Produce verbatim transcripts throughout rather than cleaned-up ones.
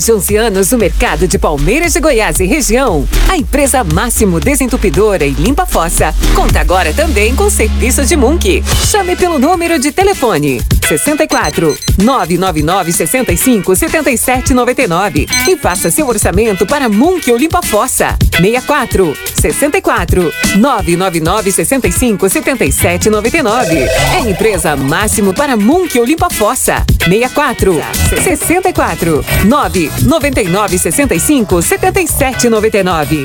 de onze anos no mercado de Palmeiras de Goiás e região, a empresa Máximo Desentupidora e Limpa Fossa conta agora também com serviços de Munk. Chame pelo número de telefone sessenta e quatro, nove nove nove, sessenta e cinco, setenta e sete noventa e nove e faça seu orçamento para Munk ou Limpa Fossa. sessenta e quatro, sessenta e quatro, nove nove nove, sessenta e cinco, setenta e sete noventa e nove. É empresa Máximo para Munk ou Limpa Fossa. sessenta e quatro, sessenta e quatro, nove nove nove, sessenta e cinco, setenta e sete noventa e nove.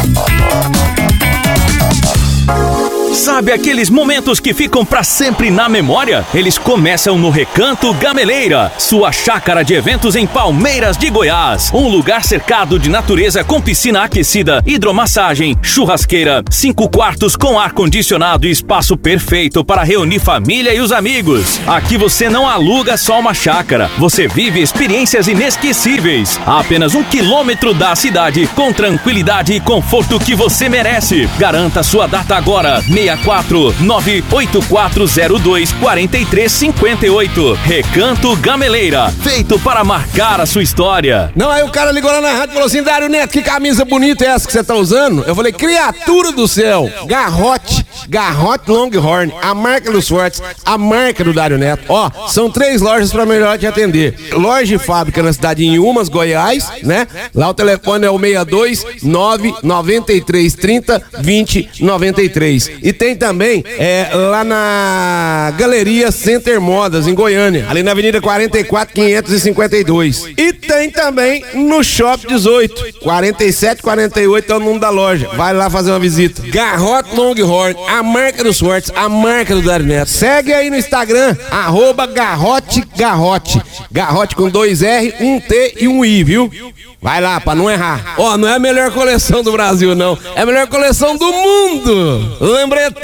Sabe aqueles momentos que ficam pra sempre na memória? Eles começam no Recanto Gameleira, sua chácara de eventos em Palmeiras de Goiás. Um lugar cercado de natureza com piscina aquecida, hidromassagem, churrasqueira, cinco quartos com ar-condicionado e espaço perfeito para reunir família e os amigos. Aqui você não aluga só uma chácara, você vive experiências inesquecíveis. A apenas um quilômetro da cidade, com tranquilidade e conforto que você merece. Garanta sua data agora. seis quatro nove oito quatro zero dois quatro três cinco oito. Recanto Gameleira, feito para marcar a sua história. Não, aí o cara ligou lá na rádio e falou assim: Dário Neto, que camisa bonita é essa que você tá usando? Eu falei: criatura do céu, Garrote, Garrote Longhorn, a marca dos fortes, a marca do Dário Neto. Ó, são três lojas para melhor te atender. Loja e fábrica na cidade de Inhumas, Goiás, né? Lá o telefone é o seis dois nove nove três trinta vinte noventa e três. E tem também é, lá na Galeria Center Modas, em Goiânia, ali na Avenida quarenta e quatro, quinhentos e cinquenta e dois. E tem também no Shop dezoito, quarenta e sete, quarenta e oito é o número da loja. Vai lá fazer uma visita. Garrote Longhorn, a marca dos fortes, a marca do Dário Neto. Segue aí no Instagram, arroba Garrote Garrote. Garrote com dois R, um T e um I, viu? Vai lá, pra não errar. Ó, oh, não é a melhor coleção do Brasil, não. É a melhor coleção do mundo. Lembrei